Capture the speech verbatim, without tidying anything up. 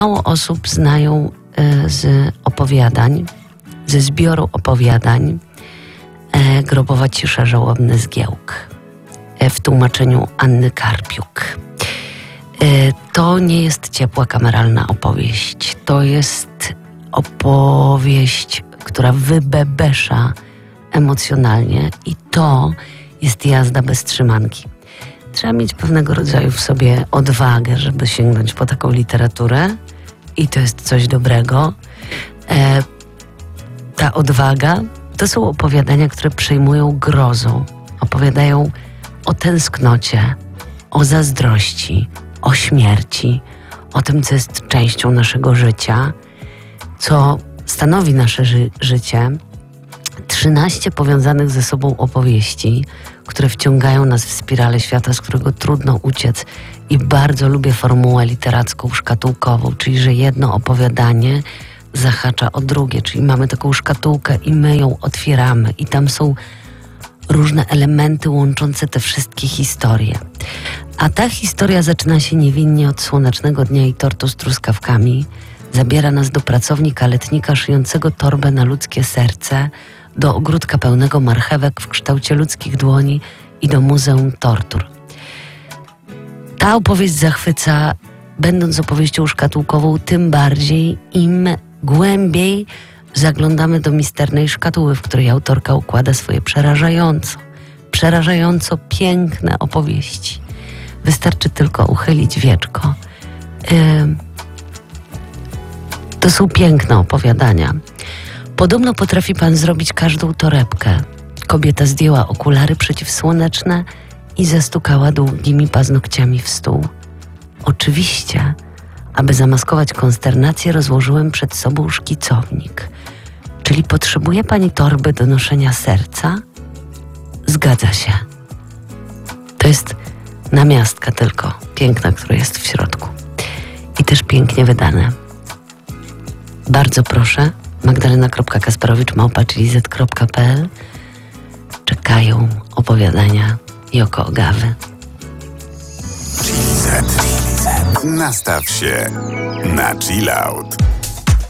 Mało osób znają e, z opowiadań, ze zbioru opowiadań e, Grobowa cisza, żałobny zgiełk e, w tłumaczeniu Anny Karpiuk. E, to nie jest ciepła, kameralna opowieść. To jest opowieść, która wybebesza emocjonalnie i to jest jazda bez trzymanki. Trzeba mieć pewnego rodzaju w sobie odwagę, żeby sięgnąć po taką literaturę i to jest coś dobrego. E, ta odwaga to są opowiadania, które przejmują grozą. Opowiadają o tęsknocie, o zazdrości, o śmierci, o tym, co jest częścią naszego życia, co stanowi nasze ży- życie. trzynaście powiązanych ze sobą opowieści, które wciągają nas w spirale świata, z którego trudno uciec, i bardzo lubię formułę literacką szkatułkową, czyli że jedno opowiadanie zahacza o drugie, czyli mamy taką szkatułkę i my ją otwieramy i tam są różne elementy łączące te wszystkie historie. A ta historia zaczyna się niewinnie od słonecznego dnia i tortu z truskawkami. Zabiera nas do pracowni kaletnika szyjącego torbę na ludzkie serce, do ogródka pełnego marchewek w kształcie ludzkich dłoni i do Muzeum Tortur. Ta opowieść zachwyca, będąc opowieścią szkatułkową, tym bardziej, im głębiej zaglądamy do misternej szkatuły, w której autorka układa swoje przerażająco, przerażająco piękne opowieści. Wystarczy tylko uchylić wieczko. Yy, to są piękne opowiadania. Podobno potrafi pan zrobić każdą torebkę. Kobieta zdjęła okulary przeciwsłoneczne i zastukała długimi paznokciami w stół. Oczywiście, aby zamaskować konsternację, rozłożyłem przed sobą szkicownik. Czyli potrzebuje pani torby do noszenia serca? Zgadza się. To jest namiastka tylko, piękna, która jest w środku. I też pięknie wydane. Bardzo proszę, magdalena kropka kasperowicz małpa chilizet kropka p l. Czekają opowiadania Joko Ogawy. Chilizet. Nastaw się na chill out.